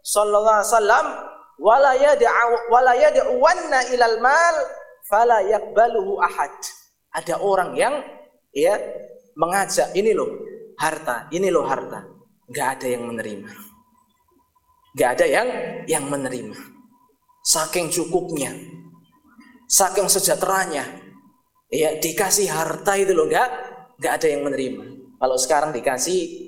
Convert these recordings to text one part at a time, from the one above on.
sallallahu alaihi wasallam, wala yad'uwanna ilal mal fala yaqbaluhu ahad. Ada orang yang ya mengajak, ini loh harta, enggak ada yang menerima. Enggak ada yang menerima. Saking cukupnya, saking sejahteranya, ya dikasih harta itu loh enggak ada yang menerima. Kalau sekarang dikasih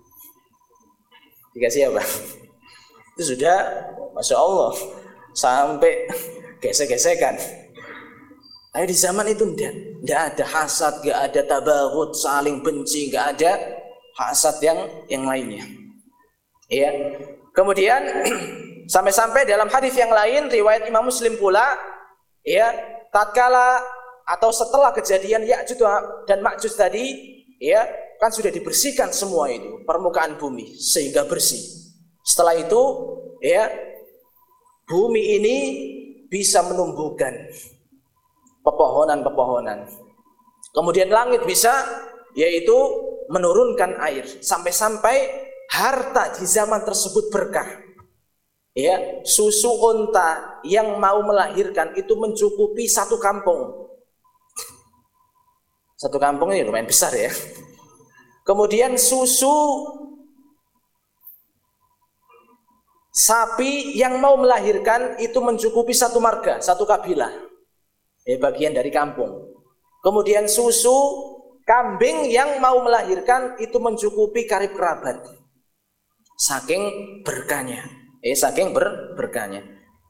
apa? Itu sudah Masya Allah sampai gesek-gesekan. Di zaman itu enggak ada hasad, enggak ada tabaghut, saling benci, enggak ada hasad yang lainnya. Ya. Kemudian sampai-sampai dalam hadis yang lain riwayat Imam Muslim pula, ya, tatkala atau setelah kejadian Ya'juj dan Ma'juj tadi, ya, kan sudah dibersihkan semua itu permukaan bumi sehingga bersih. Setelah itu, ya, bumi ini bisa menumbuhkan pepohonan-pepohonan. Kemudian langit bisa yaitu menurunkan air sampai-sampai harta di zaman tersebut berkah. Ya, susu unta yang mau melahirkan itu mencukupi satu kampung. Satu kampung ini lumayan besar ya. Kemudian susu sapi yang mau melahirkan itu mencukupi satu marga, satu kabilah. Bagian dari kampung. Kemudian susu kambing yang mau melahirkan itu mencukupi karib kerabat. Saking berkahnya. Berkahnya.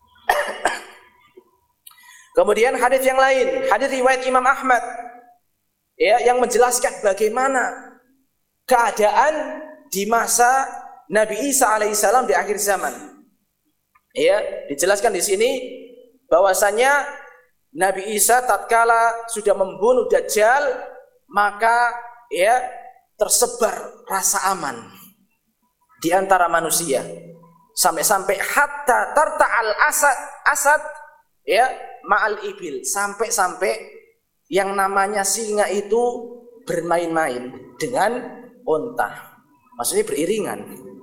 Kemudian hadis yang lain, hadis riwayat Imam Ahmad, ya, yang menjelaskan bagaimana keadaan di masa Nabi Isa alaihissalam di akhir zaman. Ya, dijelaskan di sini bahwasanya Nabi Isa tatkala sudah membunuh Dajjal, maka ya tersebar rasa aman di antara manusia. Sampai-sampai hatta tarta'al asad ya ma'al ibil, sampai-sampai yang namanya singa itu bermain-main dengan unta. Maksudnya beriringan.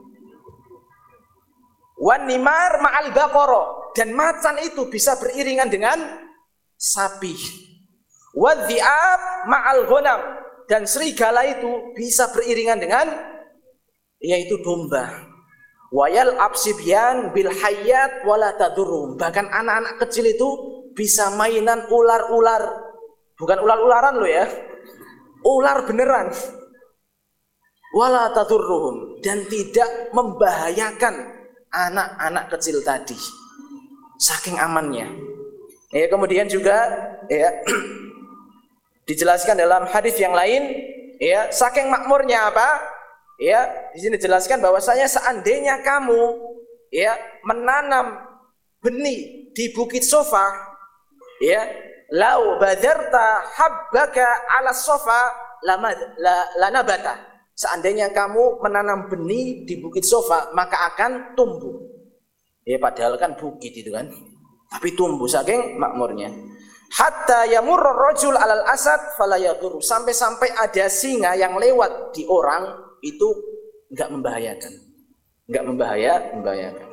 Wan nimar ma'al baqara, dan macan itu bisa beriringan dengan sapi. Wadhi'ab ma'al ghanam, dan serigala itu bisa beriringan dengan yaitu domba. Wayal absibyan bil hayyat wala tadurum, bahkan anak-anak kecil itu bisa mainan ular-ular, bukan ular-ularan lo ya, ular beneran. Wala tadurruhum, dan tidak membahayakan anak-anak kecil tadi. Saking amannya. Ya, kemudian juga ya dijelaskan dalam hadis yang lain, ya, saking makmurnya apa? Ya, di sini dijelaskan bahwasanya seandainya kamu ya menanam benih di bukit Sofa, ya, lau badarta habbaka ala sofa lanabata. Seandainya kamu menanam benih di bukit Sofa, maka akan tumbuh. Ya, padahal kan bukit itu kan, tapi tumbuh saking makmurnya. Hatta yamurra rajul alal asad fala yadur, sampai-sampai ada singa yang lewat di orang itu enggak membahayakan. Enggak membahayakan.